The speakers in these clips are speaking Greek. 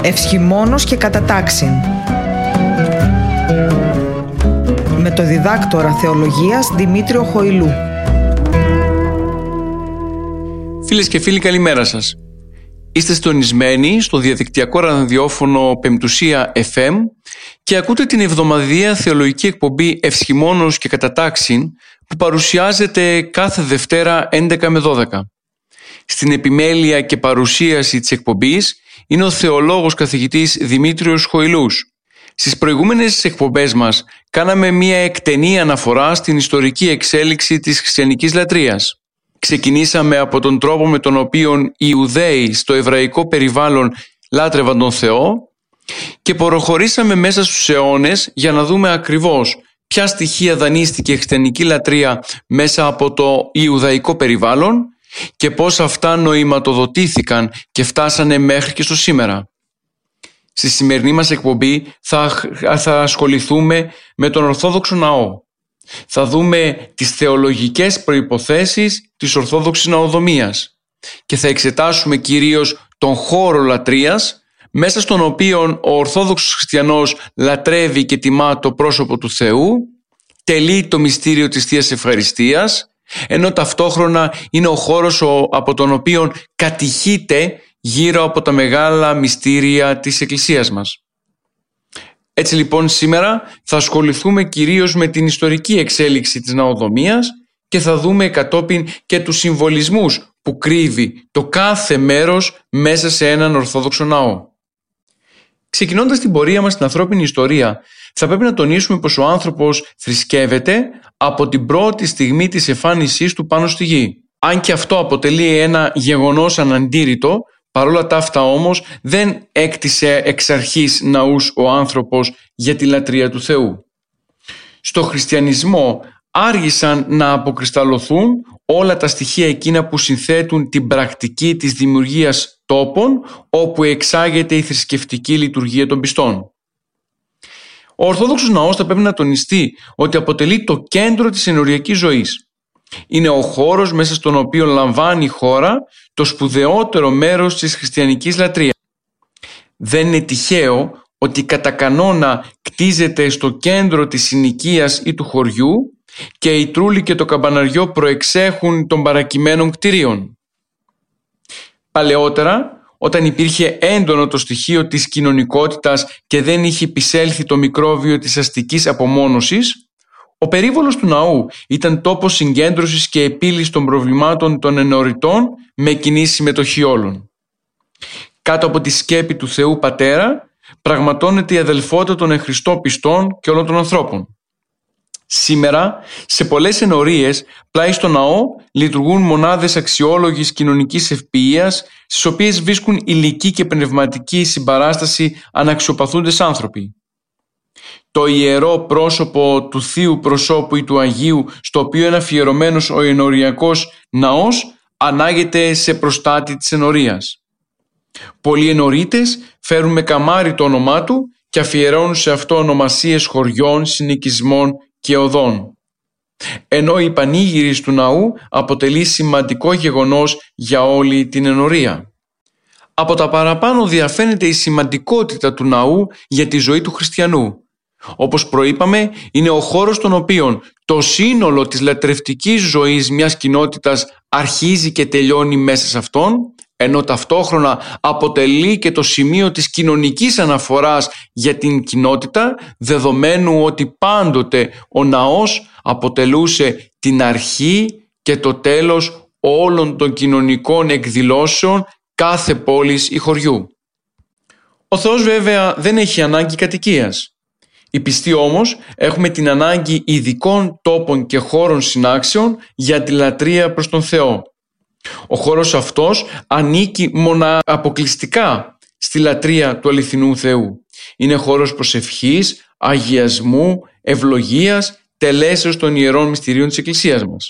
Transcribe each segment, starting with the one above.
Ευσχημόνος και κατατάξιν. Με το διδάκτορα θεολογίας Δημήτριο Χοηλού. Φίλες και φίλοι, καλημέρα σας. Είστε συντονισμένοι στο διαδικτυακό ραδιόφωνο Πεμπτουσία FM και ακούτε την εβδομαδιαία θεολογική εκπομπή Ευσχημόνος και κατατάξιν που παρουσιάζεται κάθε Δευτέρα 11 με 12. Στην επιμέλεια και παρουσίαση της εκπομπής είναι ο θεολόγος καθηγητής Δημήτριος Χοηλούς. Στις προηγούμενες εκπομπές μας κάναμε μια εκτενή αναφορά στην ιστορική εξέλιξη της χριστιανικής λατρείας. Ξεκινήσαμε από τον τρόπο με τον οποίο οι Ιουδαίοι στο εβραϊκό περιβάλλον λάτρευαν τον Θεό και προχωρήσαμε μέσα στους αιώνες για να δούμε ακριβώς ποια στοιχεία δανείστηκε η χριστιανική λατρεία μέσα από το Ιουδαϊκό περιβάλλον και πώς αυτά νοηματοδοτήθηκαν και φτάσανε μέχρι και στο σήμερα. Στη σημερινή μας εκπομπή θα ασχοληθούμε με τον Ορθόδοξο Ναό. Θα δούμε τις θεολογικές προϋποθέσεις της Ορθόδοξης Ναοδομίας και θα εξετάσουμε κυρίως τον χώρο λατρείας μέσα στον οποίο ο Ορθόδοξος Χριστιανός λατρεύει και τιμά το πρόσωπο του Θεού, τελεί το μυστήριο της Θείας Ευχαριστίας, ενώ ταυτόχρονα είναι ο χώρος από τον οποίο κατηχείται γύρω από τα μεγάλα μυστήρια της Εκκλησίας μας. Έτσι λοιπόν σήμερα θα ασχοληθούμε κυρίως με την ιστορική εξέλιξη της ναοδομίας και θα δούμε κατόπιν και τους συμβολισμούς που κρύβει το κάθε μέρος μέσα σε έναν Ορθόδοξο ναό. Ξεκινώντας την πορεία μας στην ανθρώπινη ιστορία, θα πρέπει να τονίσουμε πως ο άνθρωπος θρησκεύεται από την πρώτη στιγμή της εμφάνισής του πάνω στη γη. Αν και αυτό αποτελεί ένα γεγονός αναντήρητο, παρόλα τα αυτά όμως δεν έκτισε εξ αρχής ναούς ο άνθρωπος για τη λατρεία του Θεού. Στο χριστιανισμό άργησαν να αποκρισταλωθούν όλα τα στοιχεία εκείνα που συνθέτουν την πρακτική της δημιουργίας τόπων όπου εξάγεται η θρησκευτική λειτουργία των πιστών. Ο Ορθόδοξος ναός θα πρέπει να τονιστεί ότι αποτελεί το κέντρο της ενοριακής ζωής. Είναι ο χώρος μέσα στον οποίο λαμβάνει η χώρα το σπουδαιότερο μέρος της χριστιανικής λατρείας. Δεν είναι τυχαίο ότι κατά κανόνα κτίζεται στο κέντρο της συνοικίας ή του χωριού και η τρούλη και το καμπαναριό προεξέχουν των παρακειμένων κτηρίων. Παλαιότερα, όταν υπήρχε έντονο το στοιχείο της κοινωνικότητας και δεν είχε επισέλθει το μικρόβιο της αστικής απομόνωσης, ο περίβολος του ναού ήταν τόπος συγκέντρωσης και επίλυσης των προβλημάτων των ενοριτών με κοινή συμμετοχή όλων. Κάτω από τη σκέπη του Θεού Πατέρα πραγματώνεται η αδελφότητα των εν Χριστώ πιστών και όλων των ανθρώπων. Σήμερα, σε πολλές ενορίες, πλάι στο ναό λειτουργούν μονάδες αξιόλογης κοινωνικής ευποιίας, στις οποίες βρίσκουν ηλική και πνευματική συμπαράσταση αναξιοπαθούντες άνθρωποι. Το ιερό πρόσωπο του Θείου προσώπου ή του Αγίου, στο οποίο είναι αφιερωμένος ο ενοριακός ναός, ανάγεται σε προστάτη της ενορίας. Πολλοί ενορίτες φέρουν με καμάρι το όνομά του και αφιερώνουν σε αυτό ονομασίες χωριών, συνοικισμών και οδών. Ενώ η πανήγυρις του ναού αποτελεί σημαντικό γεγονός για όλη την ενορία. Από τα παραπάνω διαφαίνεται η σημαντικότητα του ναού για τη ζωή του χριστιανού. Όπως προείπαμε, είναι ο χώρος στον οποίο το σύνολο της λατρευτικής ζωής μιας κοινότητας αρχίζει και τελειώνει μέσα σε αυτόν, ενώ ταυτόχρονα αποτελεί και το σημείο της κοινωνικής αναφοράς για την κοινότητα, δεδομένου ότι πάντοτε ο ναός αποτελούσε την αρχή και το τέλος όλων των κοινωνικών εκδηλώσεων κάθε πόλης ή χωριού. Ο Θεός βέβαια δεν έχει ανάγκη κατοικίας. Οι πιστοί όμως έχουμε την ανάγκη ειδικών τόπων και χώρων συνάξεων για τη λατρεία προς τον Θεό. Ο χώρος αυτός ανήκει αποκλειστικά στη λατρεία του αληθινού Θεού. Είναι χώρος προσευχής, αγιασμού, ευλογίας, τελέσεως των ιερών μυστηρίων της Εκκλησίας μας.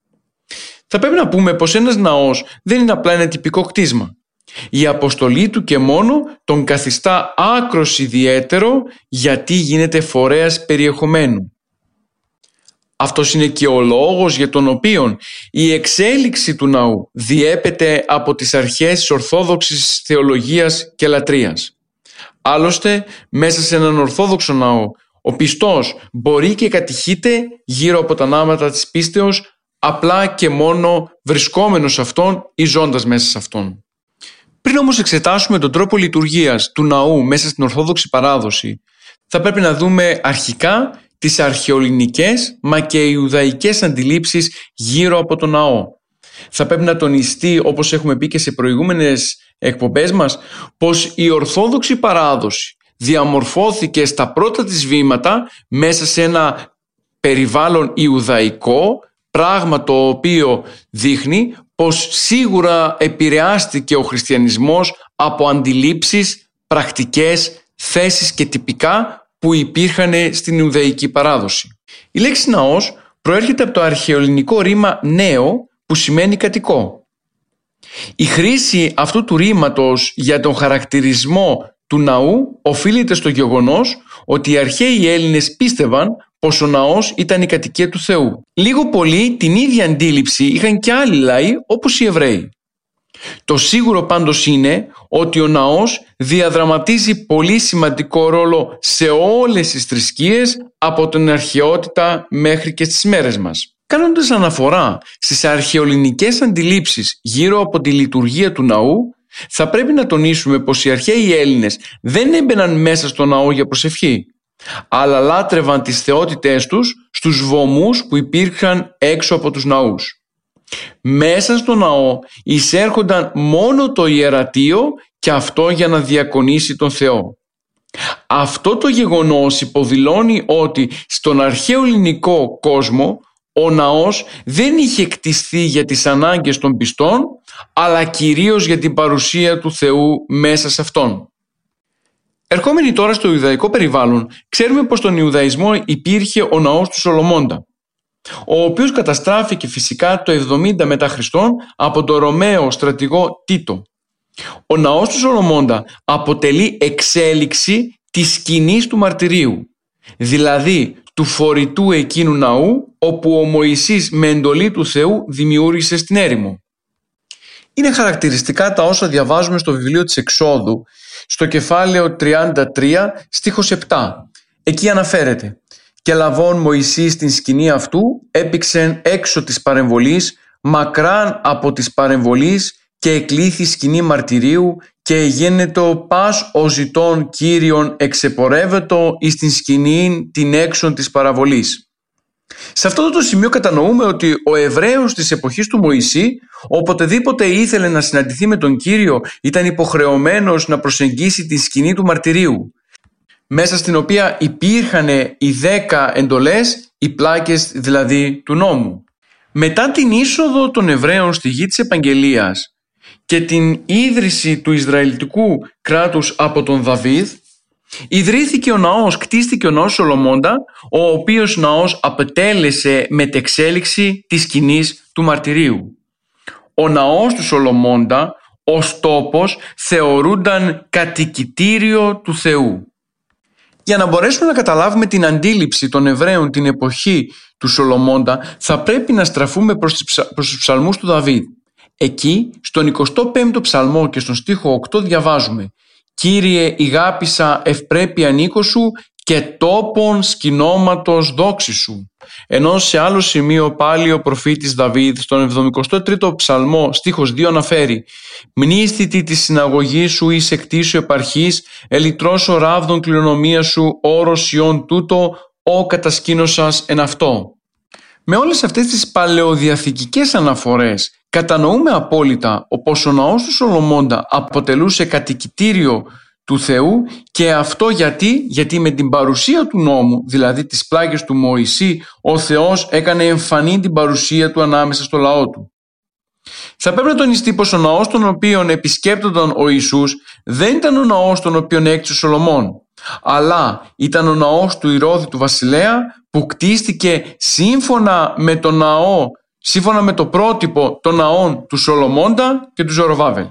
Θα πρέπει να πούμε πως ένας ναός δεν είναι απλά ένα τυπικό κτίσμα. Η αποστολή του και μόνο τον καθιστά άκρος ιδιαίτερο γιατί γίνεται φορέας περιεχομένου. Αυτός είναι και ο λόγος για τον οποίο η εξέλιξη του ναού διέπεται από τις αρχές της ορθόδοξης θεολογίας και λατρείας. Άλλωστε, μέσα σε έναν ορθόδοξο ναό, ο πιστός μπορεί και κατηχείται γύρω από τα ναύματα της πίστεως, απλά και μόνο βρισκόμενος σε αυτόν ή ζώντας μέσα σε αυτόν. Πριν όμως εξετάσουμε τον τρόπο λειτουργίας του ναού μέσα στην ορθόδοξη παράδοση, θα πρέπει να δούμε αρχικά τις αρχαιοελληνικές μα και ιουδαϊκές αντιλήψεις γύρω από τον ναό. Θα πρέπει να τονιστεί, όπως έχουμε πει και σε προηγούμενες εκπομπές μας, πως η ορθόδοξη παράδοση διαμορφώθηκε στα πρώτα της βήματα μέσα σε ένα περιβάλλον ιουδαϊκό, πράγμα το οποίο δείχνει πως σίγουρα επηρεάστηκε ο χριστιανισμός από αντιλήψεις, πρακτικές, θέσεις και τυπικά που υπήρχαν στην Ιουδαϊκή παράδοση. Η λέξη ναός προέρχεται από το αρχαιοελληνικό ρήμα νέο, που σημαίνει κατοικό. Η χρήση αυτού του ρήματος για τον χαρακτηρισμό του ναού οφείλεται στο γεγονός ότι οι αρχαίοι Έλληνες πίστευαν πως ο ναός ήταν η κατοικία του Θεού. Λίγο πολύ την ίδια αντίληψη είχαν και άλλοι λαοί όπως οι Εβραίοι. Το σίγουρο πάντως είναι ότι ο ναός διαδραματίζει πολύ σημαντικό ρόλο σε όλες τις θρησκείες από την αρχαιότητα μέχρι και στις μέρες μας. Κάνοντας αναφορά στις αρχαιοελληνικές αντιλήψεις γύρω από τη λειτουργία του ναού, θα πρέπει να τονίσουμε πως οι αρχαίοι Έλληνες δεν έμπαιναν μέσα στο ναό για προσευχή, αλλά λάτρευαν τις θεότητές τους στους βωμούς που υπήρχαν έξω από τους ναούς. Μέσα στο ναό εισέρχονταν μόνο το ιερατείο και αυτό για να διακονήσει τον Θεό. Αυτό το γεγονός υποδηλώνει ότι στον αρχαίο ελληνικό κόσμο ο ναός δεν είχε κτιστεί για τις ανάγκες των πιστών, αλλά κυρίως για την παρουσία του Θεού μέσα σε αυτόν. Ερχόμενοι τώρα στο Ιουδαϊκό περιβάλλον, ξέρουμε πως στον Ιουδαϊσμό υπήρχε ο ναός του Σολομώντα, ο οποίος καταστράφηκε φυσικά το 70 μετά Χριστόν από τον Ρωμαίο στρατηγό Τίτο. Ο ναός του Σολομώντα αποτελεί εξέλιξη της σκηνής του μαρτυρίου, δηλαδή του φορητού εκείνου ναού όπου ο Μωυσής με εντολή του Θεού δημιούργησε στην έρημο. Είναι χαρακτηριστικά τα όσα διαβάζουμε στο βιβλίο της Εξόδου, στο κεφάλαιο 33, στίχος 7. Εκεί αναφέρεται «Και λαβών Μωυσής την σκηνή αυτού έπηξεν έξω της παρεμβολής, μακράν από της παρεμβολής και εκλήθη σκηνή μαρτυρίου και εγένετο πας ο ζητών Κύριον εξεπορεύετο εις την σκηνήν την έξω της παραβολής». Σε αυτό το σημείο κατανοούμε ότι ο Εβραίος της εποχής του Μωυσή, οποτεδήποτε ήθελε να συναντηθεί με τον Κύριο, ήταν υποχρεωμένος να προσεγγίσει τη σκηνή του μαρτυρίου, μέσα στην οποία υπήρχαν οι 10 εντολές, οι πλάκες δηλαδή του νόμου. Μετά την είσοδο των Εβραίων στη γη της Επαγγελίας και την ίδρυση του Ισραηλιτικού κράτους από τον Δαβίδ, ιδρύθηκε ο ναός, κτίστηκε ο ναός Σολομώντα, ο οποίος ναός αποτέλεσε μετεξέλιξη της σκηνής του μαρτυρίου. Ο ναός του Σολομώντα, ως τόπος, θεωρούνταν κατοικητήριο του Θεού. Για να μπορέσουμε να καταλάβουμε την αντίληψη των Εβραίων την εποχή του Σολομώντα, θα πρέπει να στραφούμε προς τους ψαλμούς του Δαβίδ. Εκεί, στον 25ο ψαλμό και στον στίχο 8 διαβάζουμε «Κύριε, ηγάπησα ευπρέπεια νίκο σου και τόπον σκηνώματος δόξη σου». Ενώ σε άλλο σημείο πάλι ο προφήτης Δαβίδ στον 73ο ψαλμό στίχος 2 αναφέρει «Μνήσθητη τη συναγωγή σου εις εκτίσου επαρχής, ελιτρώσω ράβδον κληρονομία σου, όρος Ιών τούτο, ο κατασκήνωσας εν αυτό». Με όλες αυτές τις παλαιοδιαθηκικές αναφορές κατανοούμε απόλυτα πως ο ναός του Σολομώντα αποτελούσε κατοικητήριο του Θεού, και αυτό γιατί με την παρουσία του νόμου, δηλαδή τις πλάγες του Μωυσή, ο Θεός έκανε εμφανή την παρουσία του ανάμεσα στο λαό του. Θα πρέπει να τονιστεί πως ο ναός τον οποίον επισκέπτονταν ο Ιησούς δεν ήταν ο ναός τον οποίον έκτισε ο Σολομών, αλλά ήταν ο ναός του Ηρώδη του βασιλέα, που κτίστηκε σύμφωνα με το πρότυπο των ναών του Σολομώντα και του Ζεροβάβελ.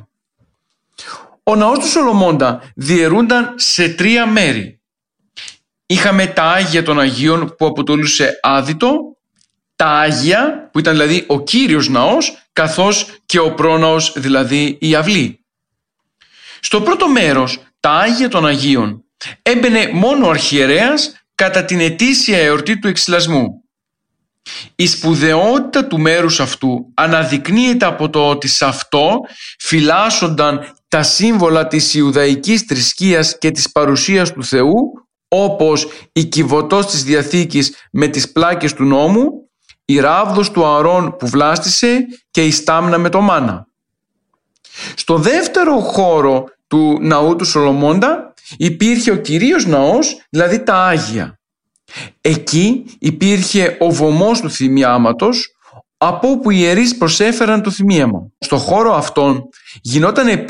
Ο ναός του Σολομώντα διαιρούνταν σε 3 μέρη. Είχαμε τα Άγια των Αγίων που αποτελούσε άδυτο, τα Άγια που ήταν δηλαδή ο κύριος ναός, καθώς και ο πρόναος δηλαδή η αυλή. Στο πρώτο μέρος τα Άγια των Αγίων. Έμπαινε μόνο ο αρχιερέας κατά την ετήσια εορτή του εξυλασμού. Η σπουδαιότητα του μέρους αυτού αναδεικνύεται από το ότι σε αυτό φυλάσσονταν τα σύμβολα της Ιουδαϊκής θρησκείας και της παρουσίας του Θεού, όπως η κυβωτός της Διαθήκης με τις πλάκες του νόμου, η ράβδος του Ααρών που βλάστησε και η στάμνα με το μάνα. Στο δεύτερο χώρο του ναού του Σολομώντα υπήρχε ο κυρίως ναός, δηλαδή τα Άγια. Εκεί υπήρχε ο βωμός του θυμιάματος, από όπου οι ιερείς προσέφεραν το θυμίαμα. Στο χώρο αυτόν γινόταν